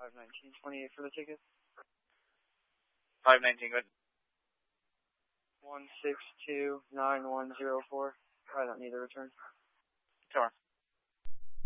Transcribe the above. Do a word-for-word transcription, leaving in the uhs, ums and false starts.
five nineteen twenty-eight for the ticket. five nineteen, good. one six two nine one zero four. I don't need a return. Sure.